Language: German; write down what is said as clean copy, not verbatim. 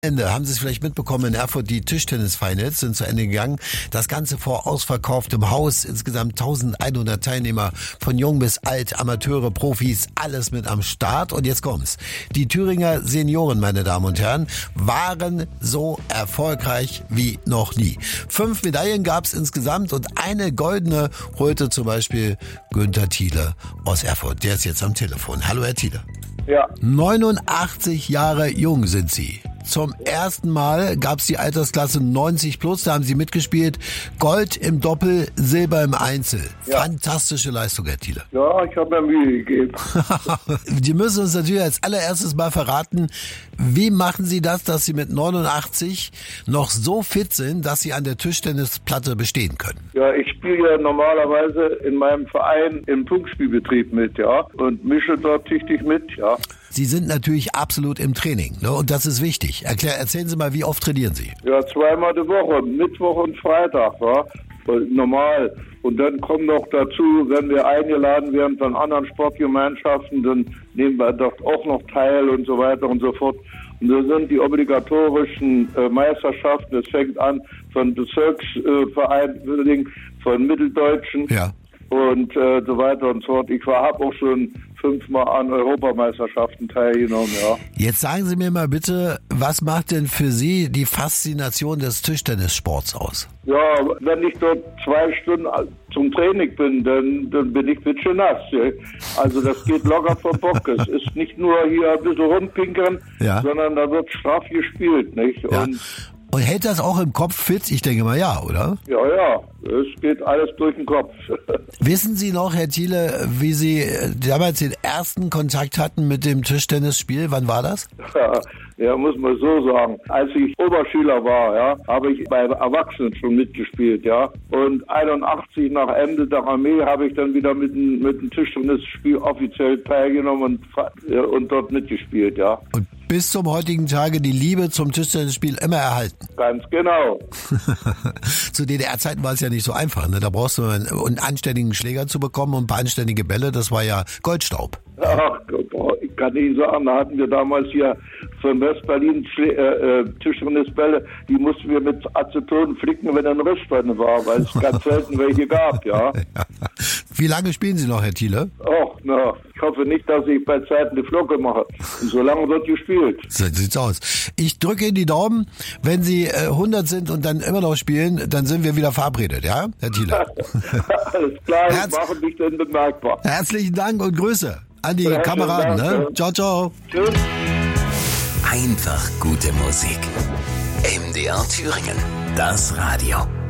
Ende haben Sie es vielleicht mitbekommen, in Erfurt die Tischtennis-Finals sind zu Ende gegangen. Das Ganze vor ausverkauftem Haus. Insgesamt 1100 Teilnehmer, von jung bis alt, Amateure, Profis, alles mit am Start. Und jetzt kommt's. Die Thüringer Senioren, meine Damen und Herren, waren so erfolgreich wie noch nie. 5 Medaillen gab's insgesamt und eine goldene holte zum Beispiel Günther Thiele aus Erfurt. Der ist jetzt am Telefon. Hallo, Herr Thiele. Ja. 89 Jahre jung sind Sie. Zum ersten Mal gab's die Altersklasse 90 plus, da haben Sie mitgespielt. Gold im Doppel, Silber im Einzel. Ja. Fantastische Leistung, Herr Thiele. Ja, ich habe mir Mühe gegeben. Sie müssen uns natürlich als allererstes mal verraten, wie machen Sie das, dass Sie mit 89 noch so fit sind, dass Sie an der Tischtennisplatte bestehen können? Ja, ich spiele ja normalerweise in meinem Verein im Punktspielbetrieb mit, ja, und mische dort tüchtig mit, ja. Sie sind natürlich absolut im Training, ne? Und das ist wichtig. Erzählen Sie mal, wie oft trainieren Sie? Ja, 2-mal die Woche, Mittwoch und Freitag, ja, normal. Und dann kommt noch dazu, wenn wir eingeladen werden von anderen Sportgemeinschaften, dann nehmen wir dort auch noch teil und so weiter und so fort. Und das sind die obligatorischen Meisterschaften. Es fängt an von Bezirksvereinen, von Mitteldeutschen. Ja. Und so weiter und so fort. Ich habe auch schon 5-mal an Europameisterschaften teilgenommen, ja. Jetzt sagen Sie mir mal bitte, was macht denn für Sie die Faszination des Tischtennissports aus? Ja, wenn ich dort 2 Stunden zum Training bin, dann bin ich ein bisschen nass. Ja. Also das geht locker vom Bock. Es ist nicht nur hier ein bisschen rumpinkern, ja, sondern da wird straff gespielt, nicht? Ja. Und hält das auch im Kopf fit? Ich denke mal ja, oder? Ja, es geht alles durch den Kopf. Wissen Sie noch, Herr Thiele, wie Sie damals den ersten Kontakt hatten mit dem Tischtennisspiel? Wann war das? Ja, muss man so sagen. Als ich Oberschüler war, ja, habe ich bei Erwachsenen schon mitgespielt, ja. Und 81 nach Ende der Armee habe ich dann wieder mit dem Tischtennisspiel offiziell teilgenommen und dort mitgespielt, ja. Und bis zum heutigen Tage die Liebe zum Tischtennisspiel immer erhalten. Ganz genau. Zu DDR-Zeiten war es ja nicht so einfach, ne? Da brauchst du einen anständigen Schläger zu bekommen und ein paar anständige Bälle. Das war ja Goldstaub. Ach, ich kann Ihnen sagen, da hatten wir damals hier von West-Berlin Tischtennisbälle, die mussten wir mit Aceton flicken, wenn ein Riss drin war, weil es ganz selten welche gab, ja. Wie lange spielen Sie noch, Herr Thiele? Ach, na, ich hoffe nicht, dass ich bei Zeiten die Flocke mache. Und so lange wird gespielt. So sieht's aus. Ich drücke Ihnen die Daumen. Wenn Sie 100 sind und dann immer noch spielen, dann sind wir wieder verabredet, ja, Herr Thiele? Alles klar, ich mache mich dann bemerkbar. Herzlichen Dank und Grüße an die Kameraden. Ne? Ciao, ciao. Tschüss. Einfach gute Musik. MDR Thüringen, das Radio.